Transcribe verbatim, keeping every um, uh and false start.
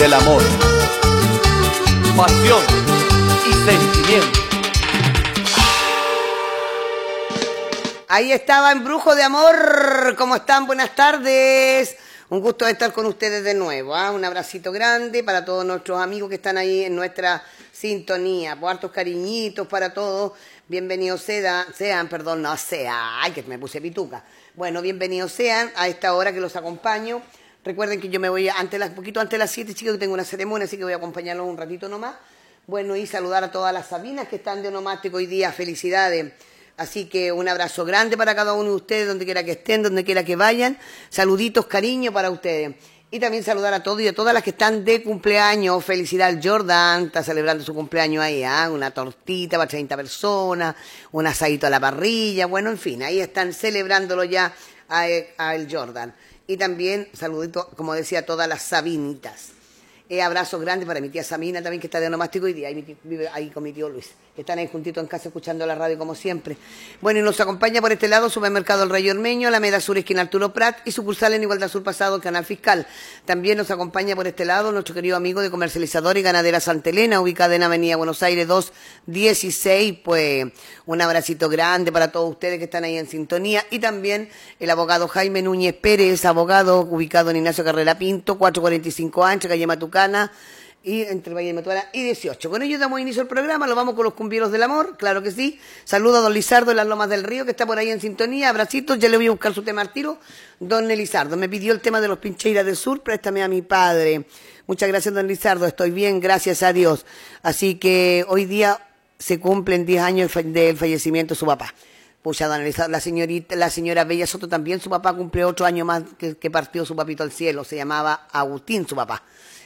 del amor, pasión y sentimiento. Ahí estaba Embrujo de Amor. ¿Cómo están? Buenas tardes. Un gusto estar con ustedes de nuevo. ¿eh? Un abracito grande para todos nuestros amigos que están ahí en nuestra sintonía. Por hartos cariñitos para todos. Bienvenidos sean, sean, perdón, no sea. Ay, que me puse pituca. Bueno, bienvenidos sean a esta hora que los acompaño. Recuerden que yo me voy antes las, poquito antes de las siete, chicos, que tengo una ceremonia, así que voy a acompañarlos un ratito nomás. Bueno, y saludar a todas las Sabinas que están de onomástico hoy día. Felicidades. Así que un abrazo grande para cada uno de ustedes, donde quiera que estén, donde quiera que vayan. Saluditos, cariño para ustedes. Y también saludar a todos y a todas las que están de cumpleaños. Felicidad, Jordan está celebrando su cumpleaños ahí, ¿eh? Una tortita para treinta personas, un asadito a la parrilla, bueno, en fin, ahí están celebrándolo ya a, a el Jordan. Y también saluditos, como decía, a todas las Sabinitas. Eh, abrazos grandes para mi tía Samina también, que está de onomástico hoy día, ahí, mi, vive ahí con mi tío Luis, que están ahí juntitos en casa escuchando la radio como siempre. Bueno, y nos acompaña por este lado Supermercado El Rey Ormeño, Alameda Sur, esquina Arturo Prat, y sucursal en Igualdad Sur Pasado, Canal Fiscal. También nos acompaña por este lado nuestro querido amigo de Comercializador y Ganadera Santa Elena, ubicada en Avenida Buenos Aires dos dieciséis. Pues un abracito grande para todos ustedes que están ahí en sintonía. Y también el abogado Jaime Núñez Pérez, abogado ubicado en Ignacio Carrera Pinto, cuatrocientos cuarenta y cinco Ancha, calle Matucana, y entre Valle de Matuara y dieciocho. Con ello damos inicio al programa, lo vamos con los cumbieros del amor, claro que sí. Saludo a don Lizardo en las Lomas del Río, que está por ahí en sintonía. Abracitos, ya le voy a buscar su tema al tiro. Don Lizardo me pidió el tema de los Pincheiras del Sur, préstame a mi padre. Muchas gracias, don Lizardo, estoy bien, gracias a Dios. Así que hoy día se cumplen diez años del fallecimiento de su papá. Pucha, don Lizardo, la señorita, la señora Bella Soto también, su papá cumple otro año más que, que partió su papito al cielo, se llamaba Agustín su papá.